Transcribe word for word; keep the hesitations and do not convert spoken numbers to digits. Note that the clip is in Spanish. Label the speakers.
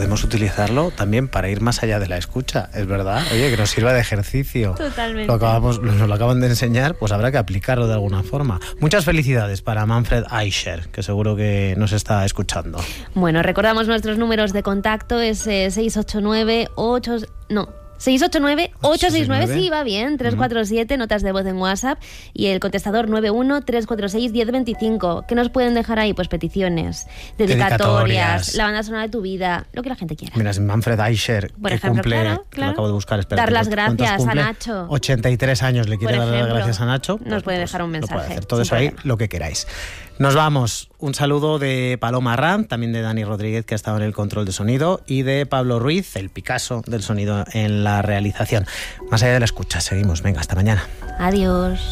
Speaker 1: podemos utilizarlo también para ir más allá de la escucha, es verdad. Oye, que nos sirva de ejercicio.
Speaker 2: Totalmente.
Speaker 1: Lo acabamos, nos lo acaban de enseñar, pues habrá que aplicarlo de alguna forma. Muchas felicidades para Manfred Eicher, que seguro que nos está escuchando.
Speaker 2: Bueno, recordamos nuestros números de contacto, es eh, seis ocho nueve ocho... No... seis ocho nueve ocho seis nueve, sí, va bien, tres cuatro siete, notas de voz en WhatsApp, y el contestador nueve uno tres cuatro seis uno cero dos cinco. ¿Qué nos pueden dejar ahí? Pues peticiones, dedicatorias,
Speaker 1: dedicatorias,
Speaker 2: la banda sonora de tu vida, lo que la gente quiera.
Speaker 1: Mira, es Manfred Eicher,
Speaker 2: Por
Speaker 1: que
Speaker 2: ejemplo,
Speaker 1: cumple,
Speaker 2: claro,
Speaker 1: que
Speaker 2: claro.
Speaker 1: lo acabo de buscar, espera,
Speaker 2: Dar las
Speaker 1: ¿cuántos
Speaker 2: gracias
Speaker 1: cumple?
Speaker 2: a Nacho.
Speaker 1: ochenta y tres años le quiere
Speaker 2: Por
Speaker 1: dar las
Speaker 2: ejemplo,
Speaker 1: gracias a Nacho.
Speaker 2: nos
Speaker 1: Pues,
Speaker 2: puede
Speaker 1: pues,
Speaker 2: dejar un
Speaker 1: lo puede
Speaker 2: mensaje,
Speaker 1: hacer. Todo
Speaker 2: sin
Speaker 1: eso ahí,
Speaker 2: problema.
Speaker 1: lo que queráis. Nos vamos. Un saludo de Paloma Arranz, también de Dani Rodríguez, que ha estado en el control de sonido, y de Pablo Ruiz, el Picasso del sonido en la realización. Más allá de la escucha, seguimos. Venga, hasta mañana.
Speaker 2: Adiós.